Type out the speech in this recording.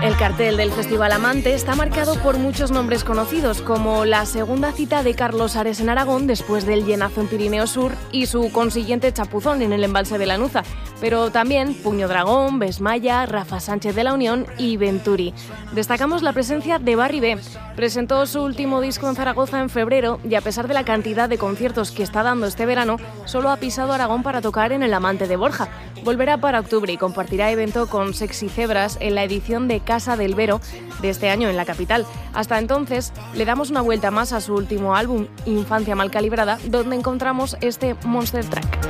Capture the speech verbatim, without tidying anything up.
El cartel del Festival Amante está marcado por muchos nombres conocidos, como la segunda cita de Carlos Ares en Aragón después del llenazo en Pirineo Sur y su consiguiente chapuzón en el embalse de Lanuza, pero también Puño Dragón, Besmaya, Rafa Sánchez de la Unión y Venturi. Destacamos la presencia de Barry B. Presentó su último disco en Zaragoza en febrero y a pesar de la cantidad de conciertos que está dando este verano, solo ha pisado Aragón para tocar en el Amante de Borja. Volverá para octubre y compartirá evento con Sexy Cebras en la edición de Casa del Vero de este año en la capital. Hasta entonces, le damos una vuelta más a su último álbum, Infancia mal calibrada, donde encontramos este Monster Track.